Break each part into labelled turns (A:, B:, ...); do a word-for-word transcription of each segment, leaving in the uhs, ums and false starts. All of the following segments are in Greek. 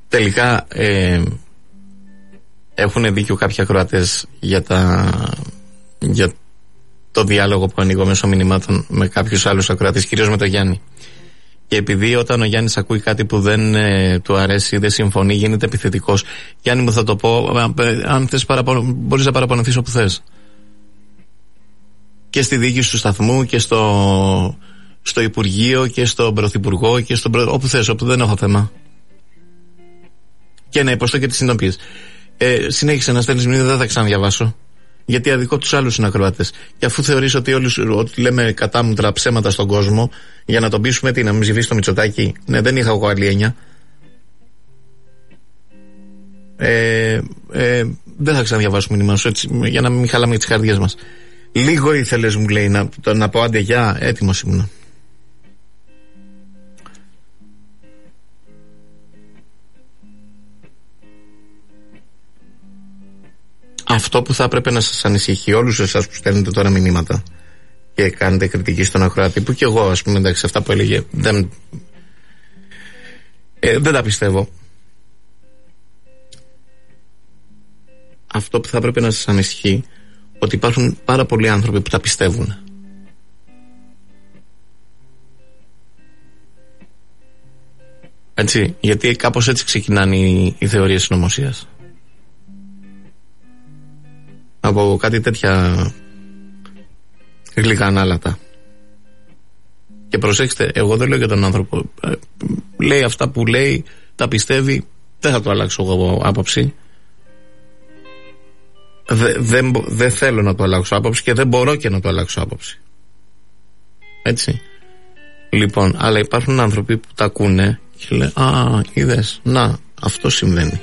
A: τελικά ε, έχουν δίκιο κάποιοι ακροατές για, τα, για το διάλογο που ανοίγω μέσω μηνυμάτων με κάποιους άλλους ακροατές, κυρίως με τον Γιάννη. Και επειδή όταν ο Γιάννης ακούει κάτι που δεν ε, του αρέσει, δεν συμφωνεί, γίνεται επιθετικός. Γιάννη μου, θα το πω, αν θες παραπονο, μπορείς να παραπονωθείς όπου θες. Και στη διοίκηση του σταθμού και στο, στο Υπουργείο και στον Πρωθυπουργό και στον Προ... όπου θες, όπου δεν έχω θέμα. Και να υποστώ και τις συνοπίες. Ε, συνέχισε να στέλνεις μηνύματα, δεν θα ξαναδιαβάσω. Γιατί αδικό τους άλλους είναι ακροατές. Και αφού θεωρείς ότι όλους ότι λέμε κατάμουτρα ψέματα στον κόσμο, για να τον πείσουμε τι, να μην ψηφίσει το Μητσοτάκη. Ναι, δεν είχα εγώ άλλη έννοια. Ε, ε, δεν θα ξαναδιαβάσω μήνυμα σου έτσι, για να μην χαλάμε τις καρδιές μας. Λίγο ήθελες, μου λέει, να, το, να πω άντε γεια, έτοιμος ήμουν. Αυτό που θα έπρεπε να σας ανησυχεί όλους εσάς που στέλνετε τώρα μηνύματα και κάνετε κριτική στον ακροατή, που και εγώ, ας πούμε, εντάξει, αυτά που έλεγε δεν, ε, δεν τα πιστεύω. Αυτό που θα έπρεπε να σας ανησυχεί, ότι υπάρχουν πάρα πολλοί άνθρωποι που τα πιστεύουν. Έτσι, γιατί κάπως έτσι ξεκινάνε οι, οι θεωρίες συνωμοσίας. Από κάτι τέτοια γλυκά ανάλατα. Και προσέξτε, εγώ δεν λέω για τον άνθρωπο. Ε, λέει αυτά που λέει, τα πιστεύει, δεν θα το αλλάξω εγώ άποψη. Δεν δε, δε θέλω να το αλλάξω άποψη και δεν μπορώ και να το αλλάξω άποψη. Έτσι. Λοιπόν, αλλά υπάρχουν άνθρωποι που τα ακούνε και λένε, α, είδες, να, αυτό συμβαίνει.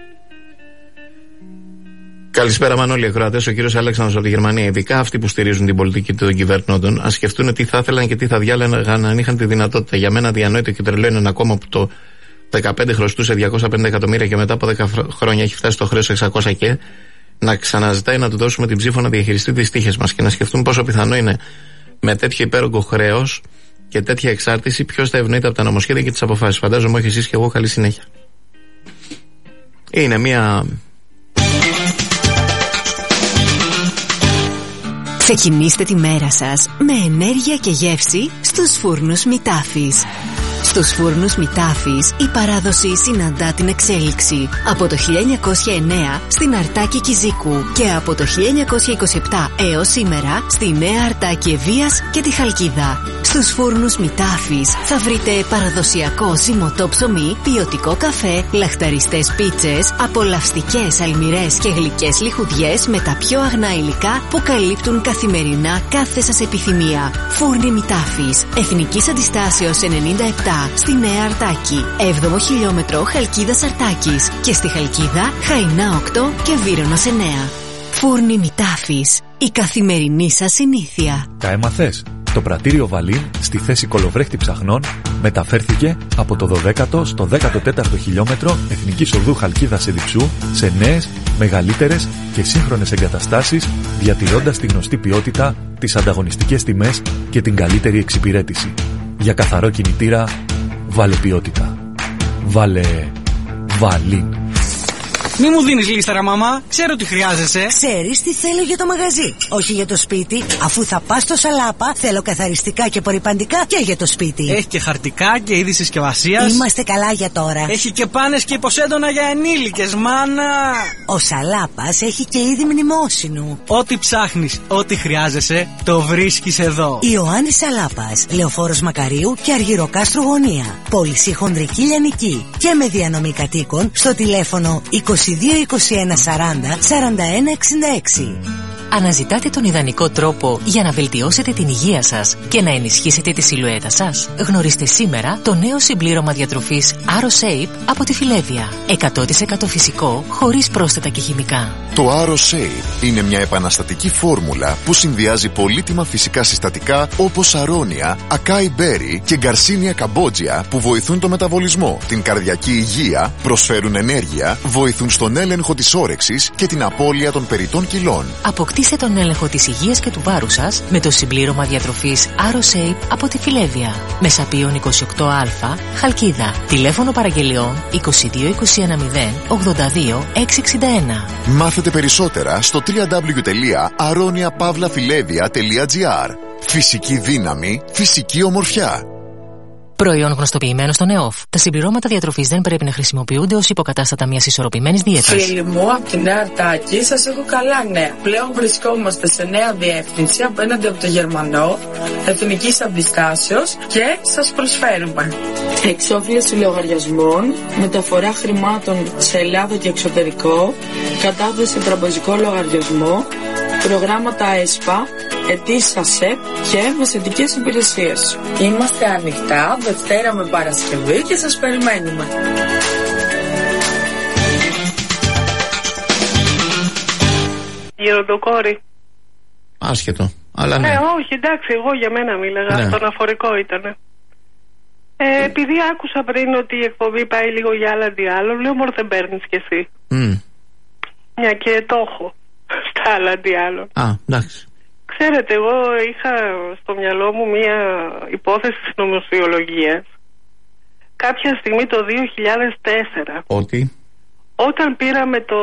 A: Καλησπέρα, Μανώλη, ακροατές. Ο κύριος Αλέξανδρος από τη Γερμανία. Ειδικά αυτοί που στηρίζουν την πολιτική των κυβερνώντων, ας σκεφτούν τι θα ήθελαν και τι θα διάλεγαν αν είχαν τη δυνατότητα. Για μένα, διανόητο και τρελό είναι ένα κόμμα που το δεκαπέντε χρωστούσε διακόσια πενήντα εκατομμύρια και μετά από δέκα χρόνια έχει φτάσει στο χρέος εξακόσια και να ξαναζητάει να του δώσουμε την ψήφο να διαχειριστεί τις τύχες μας. Και να σκεφτούν πόσο πιθανό είναι με τέτοιο υπέρογκο χρέος και τέτοια εξάρτηση ποιος θα ευνοείται από τα νομοσχέδια και τις αποφάσεις. Φαντάζομαι όχι εσείς και εγώ. Καλή συνέχεια. Είναι μια.
B: Ξεκινήστε τη μέρα σας με ενέργεια και γεύση στους φούρνους Μητάφης. Στους φούρνους Μητάφης η παράδοση συναντά την εξέλιξη. Από το χίλια εννιακόσια εννέα στην Αρτάκη Κιζίκου και από το χίλια εννιακόσια είκοσι επτά έως σήμερα στη Νέα Αρτάκη Ευβοίας και τη Χαλκίδα. Στους φούρνους Μητάφης θα βρείτε παραδοσιακό ζυμωτό ψωμί, ποιοτικό καφέ, λαχταριστές πίτσες, απολαυστικές αλμυρές και γλυκές λιχουδιές με τα πιο αγνά υλικά που καλύπτουν καθημερινά κάθε σας επιθυμία. Φούρνοι Μητάφης, Εθνικής Αντιστάσεως ενενήντα επτά στη Νέα Αρτάκη, έβδομο χιλιόμετρο Χαλκίδας Αρτάκης και στη Χαλκίδα Χαϊνά οκτώ και Βύρωνος εννέα. Φούρνοι Μητάφης, η καθημερινή σας συνήθεια.
C: Τα έμαθες? Το πρατήριο Βαλίν στη θέση κολοβρέχτη ψαχνών μεταφέρθηκε από το δωδέκατο στο δέκατο τέταρτο χιλιόμετρο Εθνικής Οδού Χαλκίδας Εδιψού σε νέες, μεγαλύτερες και σύγχρονες εγκαταστάσεις, διατηρώντας τη γνωστή ποιότητα, τις ανταγωνιστικές τιμές και την καλύτερη εξυπηρέτηση. Για καθαρό κινητήρα, βάλε ποιότητα. Βάλε Βαλίν.
D: Μη μου δίνεις λίστα, ρε μαμά. Ξέρω τι χρειάζεσαι.
E: Ξέρεις τι θέλω για το μαγαζί. Όχι για το σπίτι. Αφού θα πας στο Σαλάπα, θέλω καθαριστικά και απορρυπαντικά και για το σπίτι.
D: Έχει και χαρτικά και είδη συσκευασίας.
E: Είμαστε καλά για τώρα.
D: Έχει και πάνες και υποσέντονα για ενήλικες, μάνα.
E: Ο Σαλάπας έχει και είδη μνημόσυνου.
D: Ό,τι ψάχνεις, ό,τι χρειάζεσαι, το βρίσκεις εδώ.
E: Ιωάννης Σαλάπας, Λεωφόρος Μακαρίου και Αργυροκάστρου Γωνία. Πώληση χονδρική λιανική και με διανομή κατοίκων στο τηλέφωνο είκοσι δύο είκοσι ένα σαράντα σαράντα ένα εξήντα έξι.
B: Αναζητάτε τον ιδανικό τρόπο για να βελτιώσετε την υγεία σας και να ενισχύσετε τη σιλουέτα σας? Γνωρίστε σήμερα το νέο συμπλήρωμα διατροφής AroShape από τη Φιλέδια. εκατό τοις εκατό φυσικό, χωρίς πρόσθετα και χημικά.
F: Το AroShape είναι μια επαναστατική φόρμουλα που συνδυάζει πολύτιμα φυσικά συστατικά όπως αρώνια, ακάι μπέρι και γκαρσίνια καμπότζια που βοηθούν το μεταβολισμό, την καρδιακή υγεία, προσφέρουν ενέργεια, βοηθούν στον έλεγχο της όρεξης και την απώλεια των περιττών κιλών.
B: Αποκτήστε Συνεχίστε τον έλεγχο της υγείας και του βάρους σας με το συμπλήρωμα διατροφής AeroShape από τη Φιλέβια. Μεσαπίων είκοσι οκτώ α, Χαλκίδα. Τηλέφωνο παραγγελιών είκοσι δύο είκοσι ένα μηδέν ογδόντα δύο εξακόσια εξήντα ένα.
F: Μάθετε περισσότερα στο double-u double-u double-u τελεία aronia pavla filevia τελεία gr. Φυσική δύναμη, φυσική ομορφιά.
B: Προϊόν γνωστοποιημένο στον ΕΟΦ. Τα συμπληρώματα διατροφής δεν πρέπει να χρησιμοποιούνται ως υποκατάστατα μιας ισορροπημένης δίαιτας.
G: Φίλοι μου, από τη Νέα Αρτάκη σας έχω καλά νέα. Πλέον βρισκόμαστε σε νέα διεύθυνση απέναντι από το Γερμανό, εθνικής αντιστάσεως και σας προσφέρουμε εξόφληση λογαριασμών, μεταφορά χρημάτων σε Ελλάδα και εξωτερικό, κατάθεση τραπεζικό λογαριασμό, προγράμματα ΕΣΠΑ, αιτήσεις ΑΣΕΠ και μεσαιτικές υπηρεσίες. Είμαστε ανοιχτά Δευτέρα με Παρασκευή και σας περιμένουμε.
H: Γεροντοκόρη.
A: Άσχετο. Αλλά ναι.
H: Ε, όχι, εντάξει, εγώ για μένα μίλαγα. Ναι. Στον αφορικό ήτανε. Ε, επειδή άκουσα πριν ότι η εκπομπή πάει λίγο για άλλα διάλογο, λέω μόνο δεν παίρνεις κι εσύ. Mm. Μια και το έχω στα άλλα διάλογο.
A: Α, εντάξει.
H: Ξέρετε, εγώ είχα στο μυαλό μου μια υπόθεση συνωμοσιολογίας κάποια στιγμή το δύο χιλιάδες τέσσερα.
A: Ότι?
H: Όταν πήραμε το...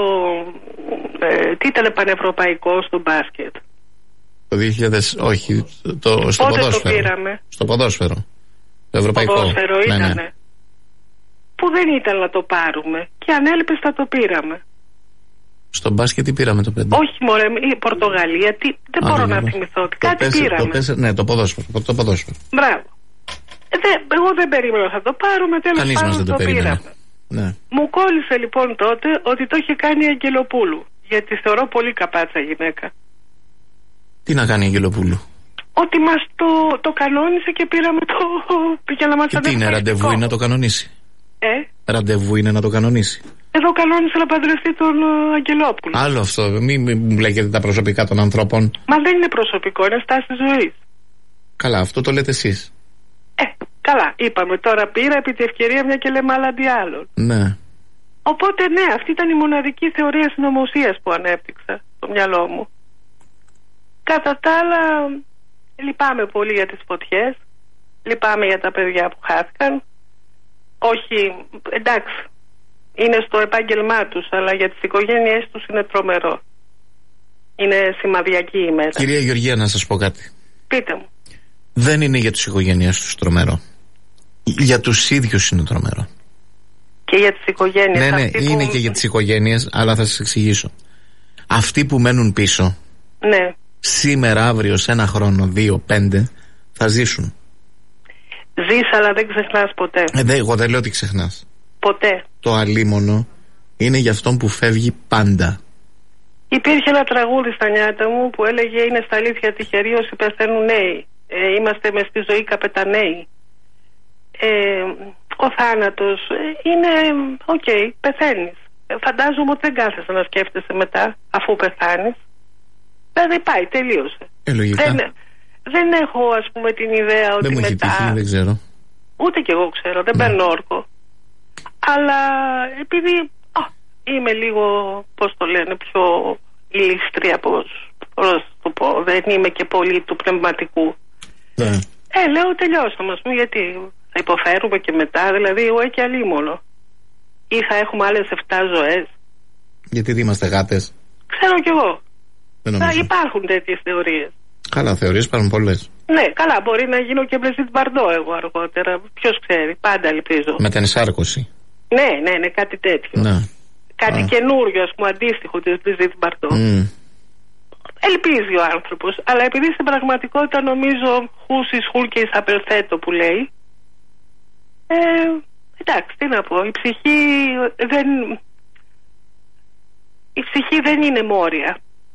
H: Ε, τι ήταν πανευρωπαϊκό στο μπάσκετ.
A: Το δύο χιλιάδες, όχι, το, στο
H: Πότε
A: ποδόσφαιρο.
H: το πήραμε?
A: Στο ποδόσφαιρο. Το ευρωπαϊκό.
H: Το ποδόσφαιρο
A: ναι,
H: ήτανε.
A: Ναι.
H: Που δεν ήταν να το πάρουμε. Και ανέλπιστα το πήραμε.
A: Στο μπάσκετ τι πήραμε το πέντε?
H: Όχι μωρέ, η Πορτογαλία, τι, δεν Α, μπορώ να θυμηθώ. Το κάτι πέσε, πήραμε.
A: Το πέσε, ναι, το ποδόσφαιρο. Το ποδόσφαιρο.
H: Μπράβο. Ε, δε, εγώ δεν περίμενα να το πάρουμε, τέλος
A: Κανείς
H: πάντων
A: δεν το,
H: το πήραμε.
A: Ναι.
H: Μου κόλλησε λοιπόν τότε ότι το είχε κάνει η Αγγελοπούλου. Γιατί θεωρώ πολύ καπάτσα γυναίκα.
A: Τι να κάνει η Αγγελοπούλου?
H: Ότι μας το, το κανόνισε και πήραμε το... για να μας
A: και τι είναι, ραντεβού είναι να το κανονίσει?
H: Ε?
A: Ραντεβού είναι να το κανονίσει?
H: Εδώ κανόνισε να παντρευτεί τον uh, Αγγελόπουλο.
A: Άλλο αυτό, μην μου λέγετε τα προσωπικά των ανθρώπων.
H: Μα δεν είναι προσωπικό, είναι στάση ζωής.
A: Καλά, αυτό το λέτε εσείς.
H: Ε, καλά, είπαμε τώρα πήρα επί τη ευκαιρία μια και λέμε άλλα διάλογο.
A: Ναι.
H: Οπότε ναι, αυτή ήταν η μοναδική θεωρία συνωμοσίας που ανέπτυξα στο μυαλό μου. Κατά τα άλλα, λυπάμαι πολύ για τις φωτιές. Λυπάμαι για τα παιδιά που χάθηκαν. Όχι, εντάξει, είναι στο επάγγελμά τους, αλλά για τις οικογένειές τους είναι τρομερό. Είναι σημαδιακή ημέρα.
A: Κυρία Γεωργία, να σας πω κάτι.
H: Πείτε μου.
A: Δεν είναι για τις οικογένειές τους τρομερό. Για τους ίδιους είναι τρομερό.
H: Και για τις οικογένειες.
A: Ναι, ναι, είναι που... και για τις οικογένειες, αλλά θα σας εξηγήσω. Αυτοί που μένουν πίσω,
H: ναι,
A: σήμερα, αύριο, σε ένα χρόνο, δύο, πέντε, θα ζήσουν.
H: Ζεις, αλλά δεν ξεχνάς ποτέ.
A: Ε, δε, εγώ δεν λέω ότι ξεχνάς.
H: Ποτέ.
A: Το αλίμονο είναι για αυτόν που φεύγει πάντα.
H: Υπήρχε ένα τραγούδι στα νιάτα μου που έλεγε «Είναι στα αλήθεια τυχεροί όσοι πεθαίνουν νέοι. Ε, είμαστε μες στη ζωή καπεταναίοι». Ε, ο θάνατος είναι οκ, okay, πεθαίνεις. Ε, φαντάζομαι ότι δεν κάθεσαι να σκέφτεσαι μετά αφού πεθάνεις. Δηλαδή πάει, τελείωσε.
A: Ε, λογικά.
H: Δεν, δεν έχω ας πούμε την ιδέα ότι
A: δεν μου
H: μετά...
A: έχει τύχει, δεν ξέρω.
H: Ούτε κι εγώ ξέρω, δεν ναι. παίρνω όρκο. Αλλά επειδή α, είμαι λίγο, πώς το λένε, πιο ηλίστρια, πώς, πώς το πω, δεν είμαι και πολύ του πνευματικού.
A: Ναι.
H: Ε, λέω τελειώσαμε, ας πούμε, γιατί θα υποφέρουμε και μετά, δηλαδή εγώ και αλίμονο. Ή θα έχουμε άλλες εφτά ζωές.
A: Γιατί δεν είμαστε γάτες.
H: Ξέρω κι εγώ.
A: Θα
H: υπάρχουν τέτοιες θεωρίες.
A: Καλά, θεωρίες υπάρχουν πολλές.
H: Ναι, καλά, μπορεί να γίνω και Μπρεζίτ Μπαρντό εγώ αργότερα. Ποιος ξέρει, πάντα ελπίζω.
A: Με την ενσάρκωση.
H: Ναι, ναι, ναι, κάτι τέτοιο.
A: Ναι.
H: Κάτι καινούριο, ας πούμε, αντίστοιχο της Μπρεζίτ Μπαρντό. Mm. Ελπίζει ο άνθρωπος, αλλά επειδή στην πραγματικότητα νομίζω χούσις χούλκες απελθέτω που λέει. Ε, εντάξει, τι να πω, η ψυχή δεν... Η ψυχή δεν είναι μόρια.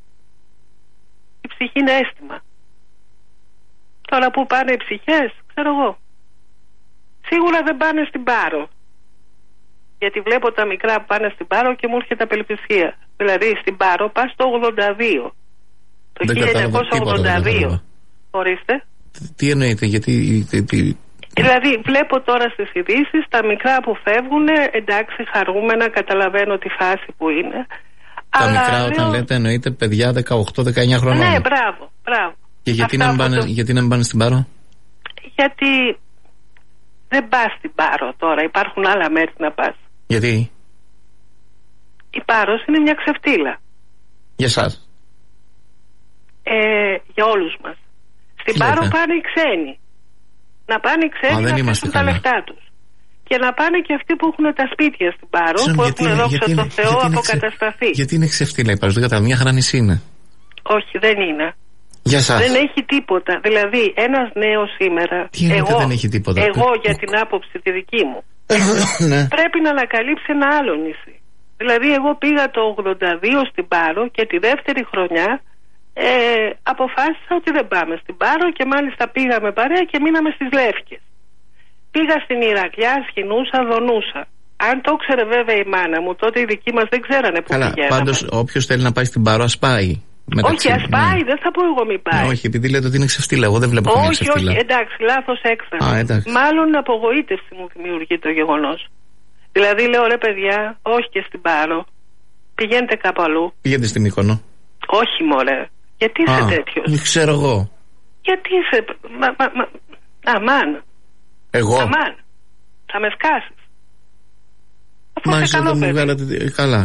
H: Η ψυχή είναι αίσθημα. Τώρα που πάνε οι ψυχές, ξέρω εγώ. Σίγουρα δεν πάνε στην Πάρο. Γιατί βλέπω τα μικρά που πάνε στην Πάρο και μου έρχεται απελπισία. Δηλαδή στην Πάρο πας το ογδόντα δύο. Το
A: δεν
H: χίλια εννιακόσια ογδόντα δύο. Ορίστε.
A: Τι εννοείται, γιατί... Τι, τι...
H: Δηλαδή βλέπω τώρα στις ειδήσεις τα μικρά που φεύγουν, εντάξει χαρούμενα, καταλαβαίνω τη φάση που είναι.
A: Τα
H: Αλλά
A: μικρά,
H: λέω...
A: όταν λέτε, εννοείται παιδιά δεκαοκτώ δεκαεννιά χρονών.
H: Ναι, μπράβο, μπράβο.
A: Και γιατί να, πάνε, το... γιατί να μην πάνε στην Πάρο?
H: Γιατί δεν πας στην Πάρο τώρα, υπάρχουν άλλα μέρη να πας.
A: Γιατί?
H: Η Πάρος είναι μια ξεφτύλα.
A: Για εσάς?
H: Ε, για όλους μας. Στην
A: Τι
H: Πάρο
A: λέτε?
H: πάνε οι ξένοι. Να πάνε οι ξένοι
A: Α,
H: να αφήσουν τα λεφτά τους. Και να πάνε και αυτοί που έχουν τα σπίτια στην Πάρο,
A: Ξέρω,
H: που
A: γιατί
H: έχουν
A: είναι-
H: δόξα
A: γιατί
H: τω
A: είναι-
H: Θεώ
A: γιατί είναι ξε-
H: αποκατασταθεί.
A: Γιατί είναι ξεφτύλα η Πάρος? Δεν κατάλαβα. Μια χαρά νησί είναι.
H: Όχι, δεν είναι.
A: Για εσάς.
H: Δεν έχει τίποτα. Δηλαδή, ένας νέος σήμερα,
A: Τι εννοείται
H: εγώ,
A: δεν έχει τίποτα?
H: εγώ για την άποψη τη δική μου,
A: Ναι.
H: πρέπει να ανακαλύψει ένα άλλο νησί. Δηλαδή, εγώ πήγα το ογδόντα δύο στην Πάρο και τη δεύτερη χρονιά ε, αποφάσισα ότι δεν πάμε στην Πάρο και μάλιστα πήγαμε παρέα και μείναμε στις Λεύκες. Πήγα στην Ηρακλιά, σχοινούσα, δονούσα. Αν το ήξερε βέβαια η μάνα μου, τότε οι δικοί μας δεν ξέρανε που
A: Καλά,
H: πηγαίναμε.
A: πάντως όποιος θέλει να πάει στην Πάρο, ας πάει.
H: Όχι, ας πάει, δεν θα πω εγώ μη πάει.
A: Ναι, όχι, επειδή λέτε ότι είναι ξεφτύλα. Εγώ δεν βλέπω καμία
H: Όχι,
A: ξεφτύλα.
H: όχι, εντάξει, λάθος έκφραση.
A: Α, εντάξει.
H: Μάλλον απογοήτευση μου δημιουργεί το γεγονός. Δηλαδή λέω, ρε παιδιά, όχι και στην Πάρο. Πηγαίνετε κάπου αλλού.
A: Πήγαινε στη Μύκονο.
H: Όχι, μωρέ. Γιατί είσαι
A: Α,
H: τέτοιος?
A: δεν ξέρω εγώ.
H: Γιατί είσαι. Μα, μα, μα... Αμάν.
A: Εγώ.
H: Αμάν. Θα με σκάσεις. Αφού
A: Μα
H: είσαι
A: εσείς
H: καλό
A: δεν μου
H: παιδί.
A: βγάλατε. Καλά.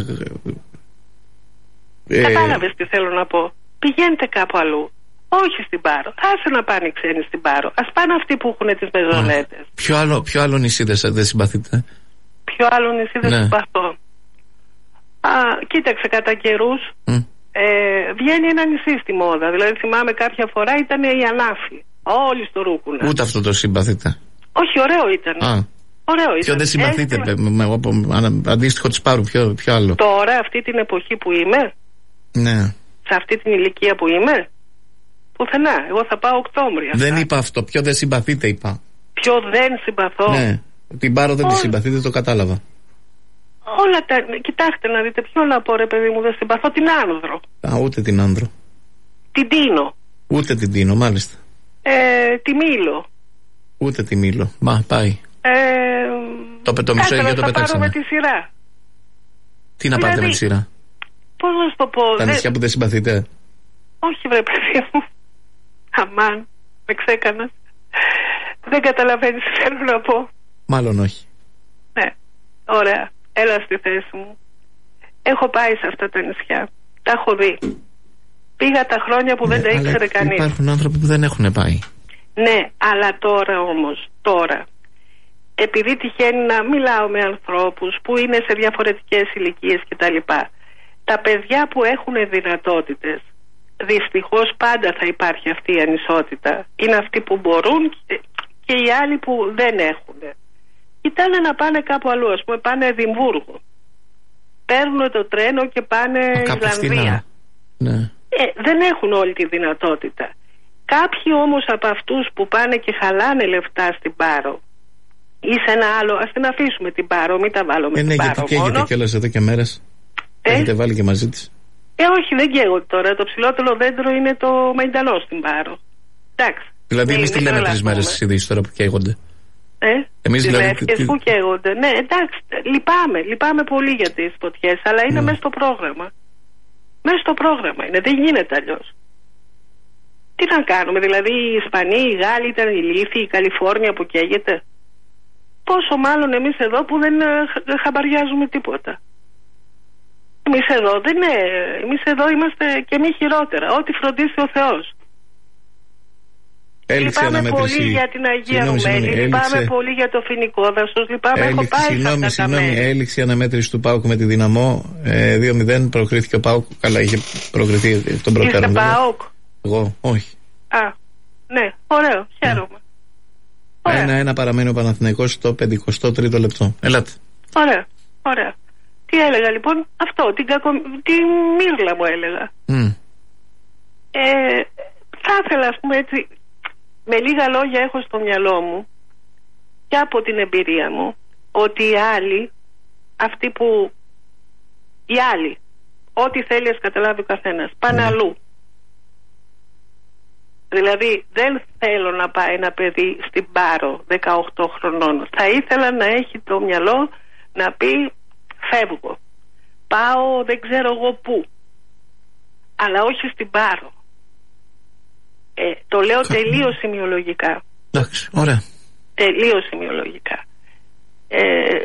A: Ε,
H: Κατάλαβες τι θέλω να πω. Πηγαίνετε κάπου αλλού. Όχι στην Πάρο. Άσε να πάνε οι ξένοι στην Πάρο. Ας πάνε αυτοί που έχουν τις μεζονέτες.
A: Ποιο άλλο, ποιο άλλο νησί δεν σα- δεν συμπαθείτε?
H: Ποιο άλλο νησί δεν
A: Ναι.
H: συμπαθώ? Α, κοίταξε, κατά καιρούς
A: Μ.
H: ε, βγαίνει ένα νησί στη μόδα. Δηλαδή θυμάμαι κάποια φορά ήταν η Ανάφη. Όλοι στο Ρούκουνα.
A: Ούτε αυτό το συμπαθείτε?
H: Όχι, ωραίο ήταν.
A: Α,
H: Ωραίο ήταν.
A: ποιο δεν συμπαθείτε?
H: Έστειλα-
A: με- με- από- ανα- Αντίστοιχο της Πάρου, ποιο, ποιο άλλο?
H: Τώρα, αυτή την εποχή που είμαι,
A: Ναι.
H: σε αυτή την ηλικία που είμαι, πουθενά. Εγώ θα πάω Οκτώβρη.
A: Δεν είπα αυτό. Ποιο δεν συμπαθείτε, είπα.
H: Ποιο δεν συμπαθώ?
A: Ναι. Την Πάρο δεν τη
H: Όλα.
A: συμπαθείτε, το κατάλαβα.
H: Όλα τα. Κοιτάξτε να δείτε, ποιο να πω, ρε παιδί μου, δεν συμπαθώ. Την Άνδρο.
A: Α, ούτε την Άνδρο.
H: Την Τίνο.
A: Ούτε την Τίνο, μάλιστα.
H: Ε, τη Μήλο.
A: Ούτε τη Μήλο. Μα πάει.
H: Ε,
A: Το, το μισό
H: κάτσε,
A: ίδιο
H: να
A: το
H: τα πάρω
A: πετάξαμε.
H: με τη σειρά.
A: Τι να πάρετε με τη
H: Δηλαδή,
A: σειρά?
H: Πώς να σου το πω?
A: Τα
H: δεν-
A: νησιά που δεν συμπαθείτε.
H: Όχι, βρε παιδί μου. Αμάν, με ξέκανας. Δεν καταλαβαίνεις τι θέλω να πω.
A: Μάλλον όχι.
H: Ναι, ωραία. Έλα στη θέση μου. Έχω πάει σε αυτά τα νησιά. Τα έχω δει. Πήγα τα χρόνια που δεν
A: Ναι,
H: τα
A: αλλά
H: ήξερε κανείς.
A: υπάρχουν άνθρωποι που δεν έχουν πάει.
H: Ναι, αλλά τώρα όμως, τώρα, επειδή τυχαίνει να μιλάω με ανθρώπους που είναι σε διαφορετικές ηλικίες κτλ. Τα παιδιά που έχουν δυνατότητες, δυστυχώς πάντα θα υπάρχει αυτή η ανισότητα. Είναι αυτοί που μπορούν και- και οι άλλοι που δεν έχουν. Κοιτάνε να πάνε κάπου αλλού, ας πούμε πάνε Εδιμβούργο. Παίρνουν το τρένο και πάνε
A: Α, κάπου
H: Ισλανδία.
A: φθηνά. Ναι.
H: Ε, δεν έχουν όλη τη δυνατότητα. Κάποιοι όμως από αυτούς που πάνε και χαλάνε λεφτά στην Πάρο ή σε ένα άλλο, ας την αφήσουμε την Πάρο, μην τα βάλουμε
A: Ε,
H: στην
A: ναι,
H: Πάρο
A: γιατί καίγεται
H: μόνο.
A: κιόλας εδώ και μέρες.
H: Ε?
A: Έχετε βάλει και μαζί της.
H: Ε, όχι, δεν καίγονται τώρα. Το ψηλότερο δέντρο είναι το Μαϊντανό στην Πάρο. Εντάξει.
A: Δηλαδή,
H: Μην-
A: εμείς τι
H: μην
A: λέμε τρεις
H: τρελαθούμε.
A: μέρες στις ειδήσεις τώρα που καίγονται.
H: Ε,
A: Εμείς
H: τις
A: δηλαδή,
H: λεύκες
A: τι-
H: που καίγονται. Ναι, εντάξει, λυπάμαι, λυπάμαι πολύ για τις φωτιές, αλλά είναι
A: Ναι.
H: μέσα στο πρόγραμμα. Μέσα στο πρόγραμμα είναι, δεν γίνεται αλλιώς. Τι να κάνουμε, δηλαδή οι Ισπανοί, οι Γάλλοι ήταν ηλίθιοι, η Καλιφόρνια που καίγεται. Πόσο μάλλον εμείς εδώ που δεν ε, χα- χαμπαριάζουμε τίποτα. Εμείς εδώ δεν είναι, εμείς εδώ είμαστε και μη χειρότερα, ό,τι φροντίσει ο Θεός.
A: Έληξε
H: Λυπάμαι
A: αναμέτρηση.
H: πολύ για την Αγία
A: Συγγνώμη,
H: Ρουμέλη,
A: συγγνώμη,
H: λυπάμαι
A: έληξε-
H: πολύ για το Φοινικό Δάσος, λυπάμαι, έχω
A: Έληξε,
H: πάει σε
A: συγγνώμη,
H: αυτά τα
A: συγγνώμη,
H: μέρη.
A: έληξε η αναμέτρηση του ΠΑΟΚ με τη Δυναμό. Ε, δύο μηδέν προκρίθηκε ο ΠΑΟΚ. Καλά, είχε προκριθεί εκ των
H: Είστε
A: προτέρων. βέβαια.
H: ΠΑΟΚ?
A: Εγώ, όχι.
H: Α, ναι, ωραίο, χαίρομαι. Ωραία.
A: Ένα-ένα παραμένει ο Παναθηναϊκός στο πενηκοστό τρίτο λεπτό. Ελάτε.
H: Ωραία, ωραία. Τι έλεγα λοιπόν, αυτό, την, κακο... την μύρλα μου έλεγα.
A: Μμ.
H: Ε, θα ήθελα, ας πούμε έτσι, με λίγα λόγια έχω στο μυαλό μου και από την εμπειρία μου ότι οι άλλοι, αυτοί που, οι άλλοι, ό,τι θέλει ας καταλάβει ο καθένας, πάνε
A: Ναι.
H: αλλού. Δηλαδή δεν θέλω να πάει ένα παιδί στην Πάρο δεκαοκτώ χρονών. Θα ήθελα να έχει το μυαλό να πει φεύγω. πάω δεν ξέρω εγώ πού, αλλά όχι στην Πάρο. Ε, το λέω τελείως σημειολογικά.
A: Εντάξει, ωραία.
H: Τελείως σημειολογικά. Ε,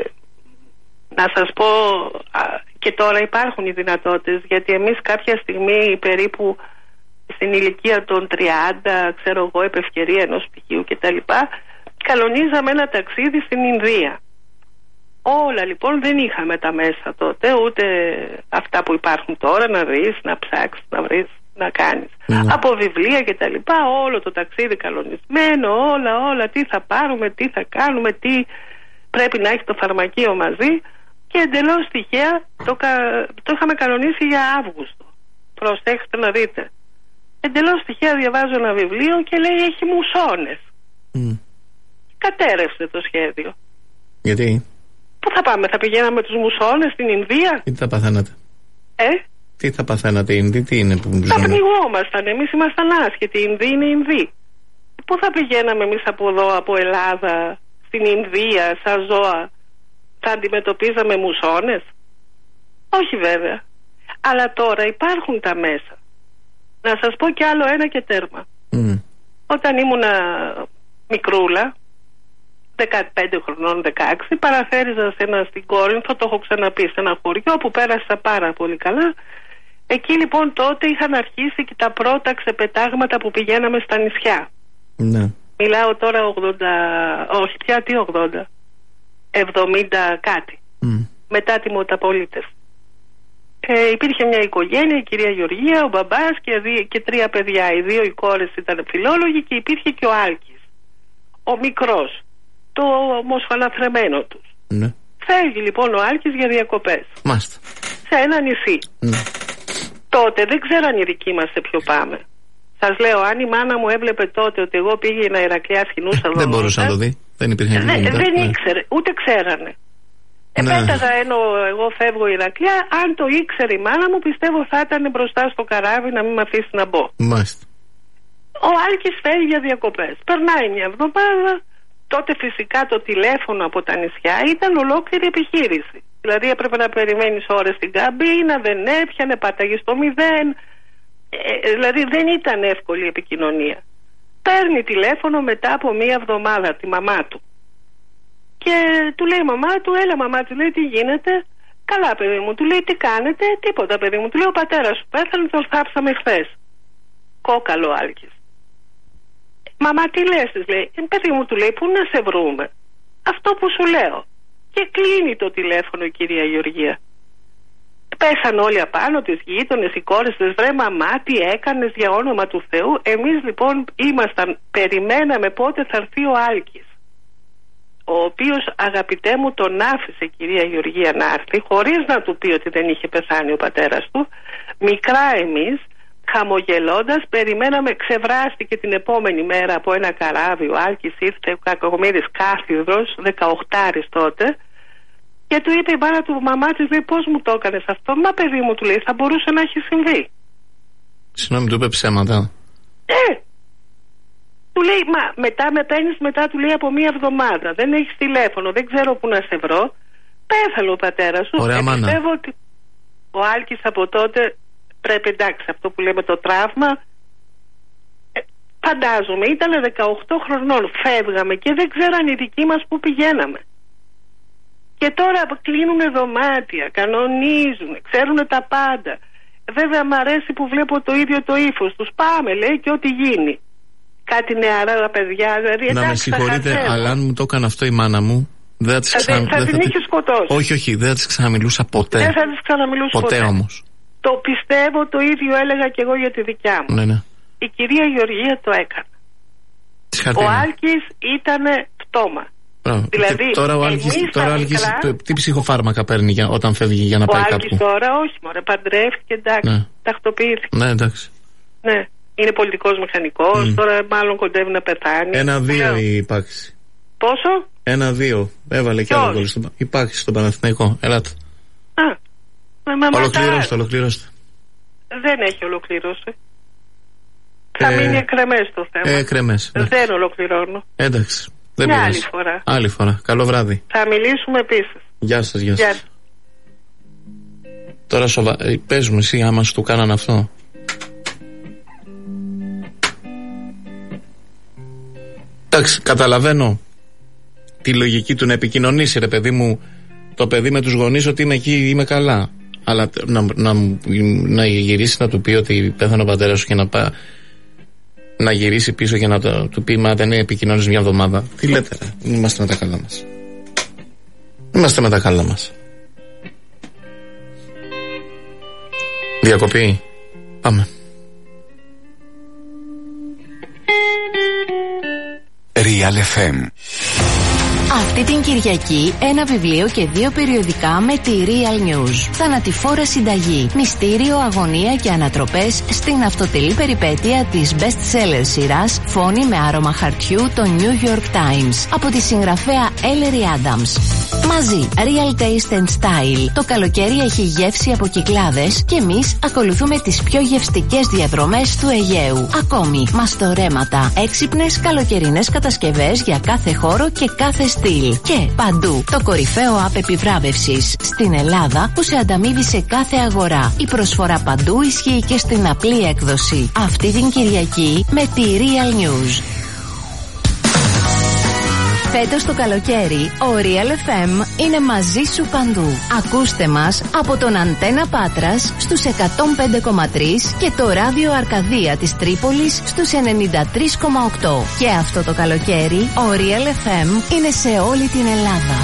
H: να σας πω, α, και τώρα υπάρχουν οι δυνατότητες, γιατί εμείς κάποια στιγμή περίπου στην ηλικία των τριάντα, ξέρω εγώ, επ' ευκαιρία ενός πτυχίου κτλ, καλονίζαμε ένα ταξίδι στην Ινδία. Όλα λοιπόν δεν είχαμε τα μέσα τότε, ούτε αυτά που υπάρχουν τώρα, να δεις, να ψάξεις, να βρεις, να κάνεις. Mm. Από βιβλία και τα λοιπά, όλο το ταξίδι καλονισμένο, όλα, όλα, τι θα πάρουμε, τι θα κάνουμε, τι πρέπει να έχει το φαρμακείο μαζί, και εντελώς τυχαία το, το είχαμε κανονίσει για Αύγουστο. Προσέξτε να δείτε. Εντελώς τυχαία διαβάζω ένα βιβλίο και λέει έχει μουσώνες. Mm. Κατέρευσε το σχέδιο.
A: Γιατί?
H: Πού θα πάμε, θα πηγαίναμε τους μουσώνες στην Ινδία?
A: Τι θα παθαίνατε?
H: Ε?
A: Τι θα παθαίνατε, οι Ινδοί, τι είναι που ζουν?
H: Θα πνιγόμασταν, εμείς ήμασταν άσχετοι, οι Ινδοί είναι Ινδοί. Πού θα πηγαίναμε εμείς από εδώ, από Ελλάδα, στην Ινδία, σαν ζώα? Θα αντιμετωπίζαμε μουσώνες? Όχι βέβαια. Αλλά τώρα υπάρχουν τα μέσα. Να σας πω κι άλλο ένα και τέρμα. Mm. Όταν ήμουνα μικρούλα, δεκαπέντε χρονών, δεκαέξι, παραφέριζα σε ένα στην Κόρινθο, το έχω ξαναπεί, σε ένα χωριό που πέρασα πάρα πολύ καλά. Εκεί λοιπόν τότε είχαν αρχίσει και τα πρώτα ξεπετάγματα που πηγαίναμε στα νησιά. Ναι. Μιλάω τώρα ογδόντα, όχι πια τι ογδόντα, εβδομήντα κάτι, mm. μετά τη μεταπολίτευση. Ε, υπήρχε μια οικογένεια, η κυρία Γεωργία, ο μπαμπάς και, δι, και τρία παιδιά. Οι δύο οι κόρες ήταν φιλόλογοι και υπήρχε και ο Άλκης, ο μικρός, το ομοσφαλαθρεμένο τους. Ναι. Φεύγει λοιπόν ο Άλκης για διακοπές. Μάλιστα. Σε ένα νησί. Ναι. Τότε δεν ξέραν οι δικοί μας σε ποιο πάμε. Σας λέω, αν η μάνα μου έβλεπε τότε ότι εγώ πήγαινα Ηρακλειά, σκηνούσα
A: δεν μπορούσε να το δει. Δεν υπήρχε
H: δεν, δεν ήξερε, ούτε ξέρανε. Επέταγα ενώ εγώ φεύγω Ηρακλειά, αν το ήξερε η μάνα μου, πιστεύω θα ήταν μπροστά στο καράβι να μην με αφήσει να μπω. Μάλιστα. Ο Άλκης φεύγει για διακοπές. Περνάει μια εβδομάδα. Τότε φυσικά το τηλέφωνο από τα νησιά ήταν ολόκληρη επιχείρηση. Δηλαδή έπρεπε να περιμένεις ώρες στην καμπίνα, δεν έπιανε, πάταγε στο μηδέν. Ε, δηλαδή δεν ήταν εύκολη η επικοινωνία. Παίρνει τηλέφωνο μετά από μία εβδομάδα τη μαμά του. Και του λέει η μαμά του, έλα μαμά του, λέει τι γίνεται? Καλά παιδί μου, του λέει τι κάνετε? Τίποτα παιδί μου, του λέει ο πατέρας σου πέθανε, τον θάψαμε χθες. Κόκαλο Άλκης. Μαμά τι λες, της λέει. Ε, παιδί μου, του λέει, πού να σε βρούμε? Αυτό που σου λέω. Και κλείνει το τηλέφωνο η κυρία Γεωργία. Πέσαν όλοι απάνω, τις γείτονες, οι κόρες της, βρε μαμά τι έκανες για όνομα του Θεού? Εμείς λοιπόν ήμασταν, περιμέναμε πότε θα έρθει ο Άλκης, ο οποίος αγαπητέ μου τον άφησε κυρία Γεωργία να έρθει, χωρίς να του πει ότι δεν είχε πεθάνει ο πατέρας του. Μικρά εμείς, χαμογελώντας, περιμέναμε, ξεβράστηκε την επόμενη μέρα από ένα καράβι. Ο Άλκης ήρθε, ο Κακομοίρης κάθιδρος, δεκαοχτάρης τότε, και του είπε η μάνα του, μαμά της, λέει, πώς μου το έκανες αυτό? Μα παιδί μου, του λέει, θα μπορούσε να έχει συμβεί.
A: Συγγνώμη, του είπε ψέματα.
H: Ε, του λέει, μα μετά με παίρνεις, μετά του λέει από μία εβδομάδα, δεν έχεις τηλέφωνο, δεν ξέρω που να σε βρω. Πέθανε ο πατέρας σου.
A: Ωραία, μάνα.
H: Πιστεύω ότι ο Άλκης από τότε, πρέπει, εντάξει, αυτό που λέμε το τραύμα, ε, φαντάζομαι ήταν δεκαοκτώ χρονών, φεύγαμε και δεν ξέραν οι δικοί μας που πηγαίναμε. Και τώρα κλείνουν δωμάτια, κανονίζουν, ξέρουν τα πάντα. Βέβαια μ' αρέσει που βλέπω το ίδιο το ύφος τους. Πάμε, λέει, και ό,τι γίνει. Κάτι νεαρά παιδιά, δηλαδή.
A: Να με συγχωρείτε, αλλά αν μου το έκανε αυτό η μάνα μου, δεν θα,
H: θα, ξα... θα, θα την είχε σκοτώσει.
A: Όχι, όχι, δεν θα της ξαναμιλούσα ποτέ.
H: Δεν θα της ξαναμιλούσα ποτέ.
A: Ποτέ όμως.
H: Το πιστεύω, το ίδιο έλεγα και εγώ για τη δικιά μου.
A: Ναι, ναι.
H: Η κυρία Γεωργία το έκανε. Ο Άλκης ήτανε πτώμα.
A: Μπράβο. Δηλαδή, τώρα ο Άλκης, τώρα Άλκης το, τι ψυχοφάρμακα παίρνει για, όταν φεύγει για να
H: ο
A: πάει
H: Άλκης
A: κάπου?
H: Τώρα όχι, μωρέ, παντρεύτηκε, εντάξει, ναι. Τακτοποιήθηκε.
A: Ναι, εντάξει.
H: Ναι, είναι πολιτικός μηχανικός, mm. τώρα μάλλον κοντεύει να πεθάνει.
A: Ένα-δύο ναι. η υπάρξη.
H: Πόσο?
A: Ένα-δύο. Έβαλε και άλλο γκολ. Στο... Υπάρχει στον Παναθηναϊκό. Ελάτε.
H: Α, με
A: ολοκληρώστε, ολοκληρώστε.
H: Δεν έχει ολοκληρώσει. Θα ε... μείνει εκρεμές το θέμα.
A: Ε, εκρεμές.
H: Δεν ολοκληρώνω.
A: Εντάξει. Δεν
H: μια άλλη φορά.
A: Άλλη φορά. Καλό βράδυ.
H: Θα μιλήσουμε επίσης.
A: Γεια σας, γεια σας. Γεια. Τώρα σοβα... πες μου εσύ άμα σου το κάναν αυτό. Εντάξει, καταλαβαίνω τη λογική του να επικοινωνήσει, ρε παιδί μου, το παιδί με τους γονείς ότι είμαι εκεί, είμαι καλά. Αλλά να, να, να γυρίσει να του πει ότι πέθανε ο πατέρας σου και να, πά, να γυρίσει πίσω και να το, του πει μα δεν επικοινωνείς μια εβδομάδα. Τι λέτε ρε, είμαστε με τα καλά μας. Είμαστε με τα καλά μας. Διακοπή. Πάμε.
F: Real εφ εμ.
B: Αυτή την Κυριακή ένα βιβλίο και δύο περιοδικά με τη Real News. Θανατηφόρα συνταγή, μυστήριο, αγωνία και ανατροπές στην αυτοτελή περιπέτεια της best-seller σειράς Φόνη με άρωμα χαρτιού το New York Times από τη συγγραφέα Ellery Adams. Μαζί, Real Taste and Style. Το καλοκαίρι έχει γεύση από Κυκλάδες και εμείς ακολουθούμε τις πιο γευστικές διαδρομές του Αιγαίου. Ακόμη, μαστορέματα, έξυπνες καλοκαιρινές κατασκευές για κάθε χώρο και κάθε στυλ. Και παντού το κορυφαίο app επιβράβευσης στην Ελλάδα που σε ανταμείβει σε κάθε αγορά. Η προσφορά παντού ισχύει και στην απλή έκδοση. Αυτή την Κυριακή με τη Real News. Φέτος το καλοκαίρι, ο Real εφ εμ είναι μαζί σου παντού. Ακούστε μας από τον Αντένα Πάτρας στους εκατόν πέντε κόμμα τρία και το ράδιο Αρκαδία της Τρίπολης στους ενενήντα τρία κόμμα οκτώ. Και αυτό το καλοκαίρι, ο Real εφ εμ είναι σε όλη την Ελλάδα.